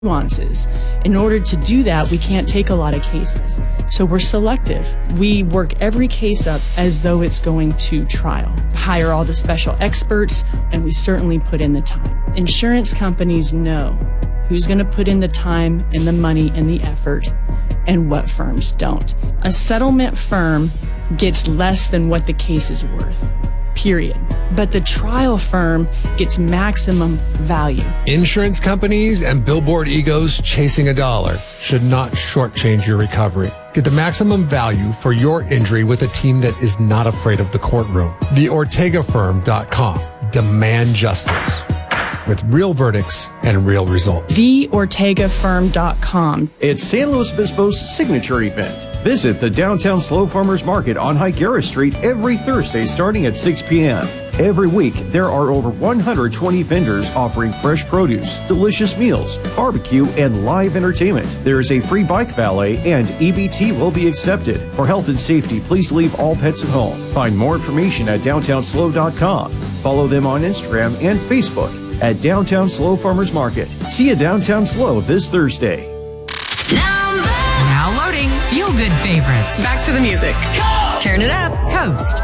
nuances. In order to do that, we can't take a lot of cases. So we're selective. We work every case up as though it's going to trial. Hire all the special experts, and we certainly put in the time. Insurance companies know who's going to put in the time and the money and the effort, and what firms don't. A settlement firm gets less than what the case is worth, period. But the trial firm gets maximum value. Insurance companies and billboard egos chasing a dollar should not shortchange your recovery. Get the maximum value for your injury with a team that is not afraid of the courtroom. TheOrtegaFirm.com. Demand justice with real verdicts and real results. TheOrtegaFirm.com. It's San Luis Obispo's signature event. Visit the Downtown Slow Farmers Market on Higuera Street every Thursday starting at 6 p.m. Every week, there are over 120 vendors offering fresh produce, delicious meals, barbecue, and live entertainment. There is a free bike valet, and EBT will be accepted. For health and safety, please leave all pets at home. Find more information at downtownslow.com. Follow them on Instagram and Facebook at Downtown Slow Farmers Market. See you Downtown Slow this Thursday. Now loading Feel Good favorites. Back to the music. Turn it up. Coast.